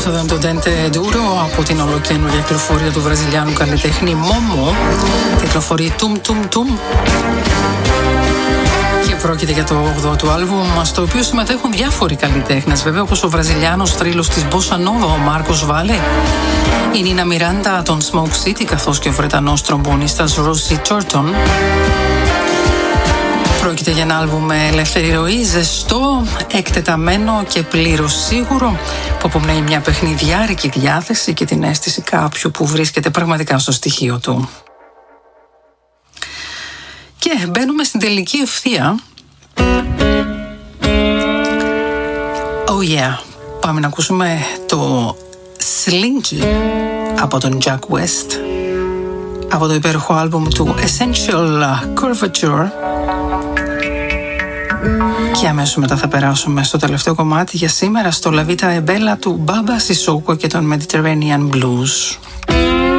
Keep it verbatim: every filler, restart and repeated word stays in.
Αυτό ήταν το Dente Duro από την ολοκαίνουργια κυκλοφορία του βραζιλιάνου καλλιτέχνη Momo. Κυκλοφορεί Tum Tum Tum. Και πρόκειται για το όγδοο άλμπουμ, στο οποίο συμμετέχουν διάφοροι καλλιτέχνες, βέβαια, όπως ο βραζιλιάνος θρύλος της Bossa Nova, ο Μάρκος Βάλε, η Νίνα Μιράντα των Smoke City, καθώς και ο Βρετανός τρομπονίστας Ρόσι Τόρτον. Πρόκειται για ένα άλμπουμ με ελεύθερη ροή, ζεστό, εκτεταμένο και πλήρως σίγουρο, που απομνέει μια παιχνιδιάρικη διάθεση και την αίσθηση κάποιου που βρίσκεται πραγματικά στο στοιχείο του. Και μπαίνουμε στην τελική ευθεία. Oh yeah, πάμε να ακούσουμε το Slinky από τον Jack West, από το υπέροχο άλμπουμ του Essential Curvature. Και αμέσως μετά θα περάσουμε στο τελευταίο κομμάτι για σήμερα, στο La Vita e Bella του Baba Sissoko και τον Mediterranean Blues.